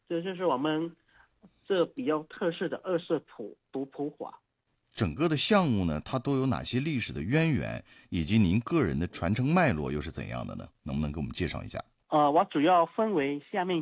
这就是我们这比较特色的二色读谱法。 整个的项目呢，它都有哪些历史的渊源，以及您个人的传承脉络又是怎样的呢？能不能给我们介绍一下？ 我主要分为下面